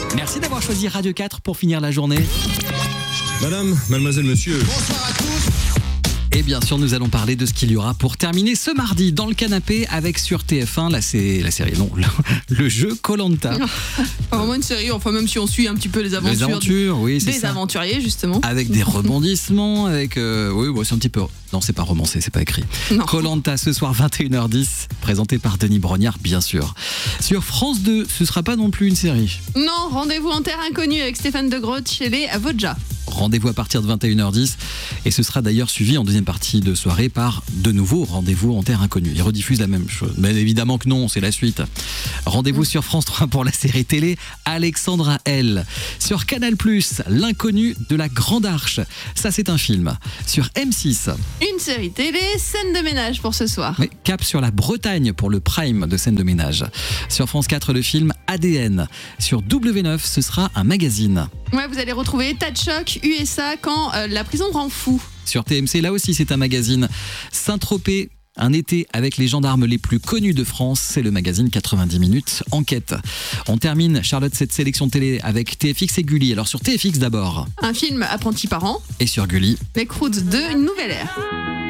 Merci d'avoir choisi Radio 4 pour finir la journée. Madame, mademoiselle, monsieur. Bonsoir à tous. Et bien sûr, nous allons parler de ce qu'il y aura pour terminer ce mardi dans le canapé avec sur TF1 le jeu Koh-Lanta. Vraiment une série, enfin même si on suit un petit peu les aventures, oui, c'est des ça. aventuriers justement. Avec des rebondissements, oui, c'est un petit peu... Non, c'est pas romancé, c'est pas écrit. Non. Koh-Lanta ce soir 21h10, présenté par Denis Brognard, bien sûr. Sur France 2, ce sera pas non plus une série. Non, rendez-vous en terre inconnue avec Stéphane de Groot chez les Vodja. Rendez-vous à partir de 21h10 et ce sera d'ailleurs suivi en deuxième partie de soirée par de nouveau Rendez-vous en terre inconnue. Ils rediffusent la même chose. Mais évidemment que non, c'est la suite. Rendez-vous sur France 3 pour la série télé Alexandra L. Sur Canal+, L'inconnu de la Grande Arche. Ça, c'est un film. Sur M6. Une série télé, scène de ménage pour ce soir. Oui, cap sur la Bretagne pour le prime de scène de ménage. Sur France 4, le film ADN. Sur W9, ce sera un magazine. Ouais, vous allez retrouver État de choc, USA, quand la prison rend fou. Sur TMC, là aussi, c'est un magazine. Saint-Tropez, un été avec les gendarmes les plus connus de France, c'est le magazine 90 minutes enquête. On termine, Charlotte, cette sélection télé avec TFX et Gulli. Alors sur TFX d'abord. Un film apprenti parent. Et sur Gulli. Les Croods 2, une nouvelle ère.